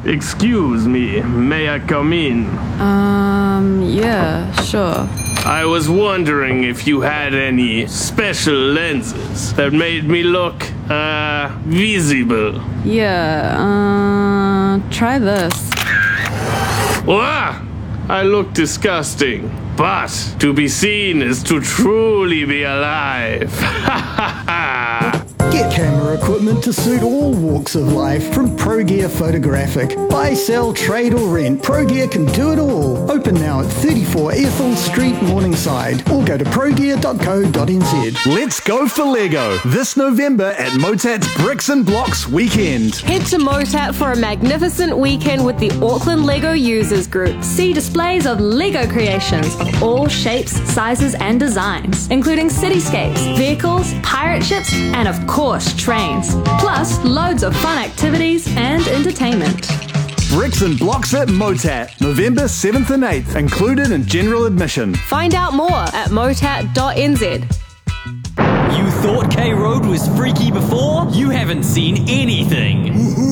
Excuse me, may I come in? Yeah, sure. I was wondering if you had any special lenses that made me look, visible. Yeah, try this. Wah! I look disgusting, but to be seen is to truly be alive. Ha ha ha! Get camera equipment to suit all walks of life from ProGear Photographic. Buy, sell, trade or rent, ProGear can do it all. Open now at 34 Ethel Street, Morningside, or go to progear.co.nz. Let's go for Lego this November at Motat's Bricks and Blocks Weekend. Head to Motat for a magnificent weekend with the Auckland Lego Users Group. See displays of Lego creations of all shapes, sizes and designs, including cityscapes, vehicles, pirate ships and of course trains. Plus loads of fun activities and entertainment. Bricks and Blocks at Motat, November 7th and 8th, included in general admission. Find out more at motat.nz. You thought K Road was freaky before? You haven't seen anything.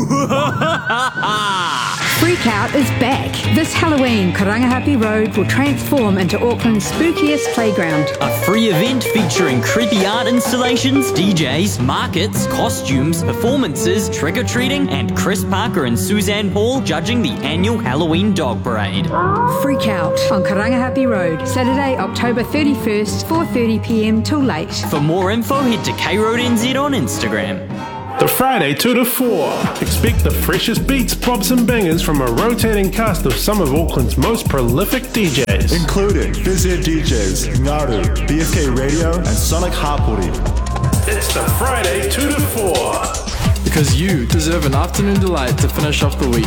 Freak Out is back. This Halloween, Karangahape Road will transform into Auckland's spookiest playground. A free event featuring creepy art installations, DJs, markets, costumes, performances, trick-or-treating, and Chris Parker and Suzanne Paul judging the annual Halloween Dog Parade. Freak Out on Karangahape Road, Saturday, October 31st, 4:30pm till late. For more info, head to KRoadNZ on Instagram. The Friday 2 to 4. Expect the freshest beats, bops and bangers from a rotating cast of some of Auckland's most prolific DJs. Including Bizhead DJs, Ngaru, BFK Radio and Sonic Hapori. It's the Friday 2 to 4. Because you deserve an afternoon delight to finish off the week.